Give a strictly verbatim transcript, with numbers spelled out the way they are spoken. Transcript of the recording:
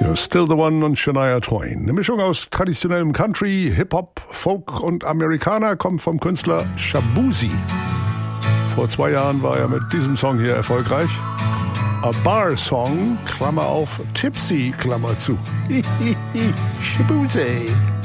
You're Still the One und Shania Twain. Eine Mischung aus traditionellem Country, Hip-Hop, Folk und Amerikaner kommt vom Künstler Shaboozey. Vor zwei Jahren war er mit diesem Song hier erfolgreich. A Bar Song, Klammer auf, Tipsy, Klammer zu. Shaboozey.